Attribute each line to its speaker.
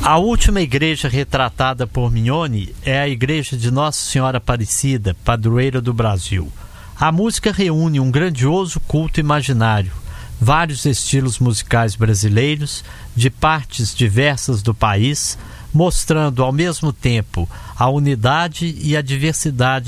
Speaker 1: A última igreja retratada por Mignone é a igreja de Nossa Senhora Aparecida, padroeira do Brasil. A música reúne um grandioso culto imaginário, vários estilos musicais brasileiros, de partes diversas do país, mostrando ao mesmo tempo a unidade e a diversidade